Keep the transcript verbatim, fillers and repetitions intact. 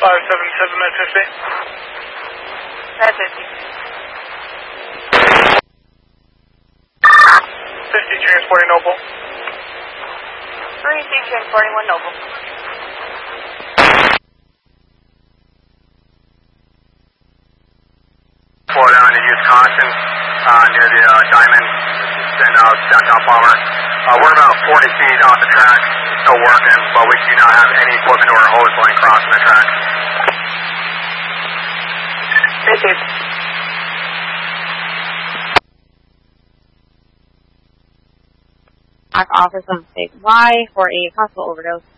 five seven seven, Med fifty. Med fifty. fifty, transporting Noble. three C transporting one Noble. Flow down to Wisconsin, uh, near the uh, Diamond, and uh, downtown Palmer. Uh, we're about forty feet off the track, still working, but we do not have any equipment or hose line crossing the track. Received. Officer on state Y for a possible overdose.